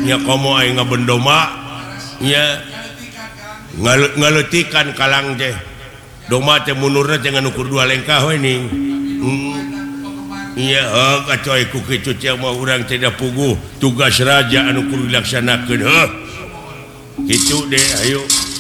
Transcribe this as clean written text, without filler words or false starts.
nya komo aya ngabendoma nya ngaletikan kalang teh doma teh munurna teh ngukur dua lengkah we ning iya kacoy ku kicu teh mah urang teh da puguh tugas raja anu kudu dilaksanakeun kicu deh ayo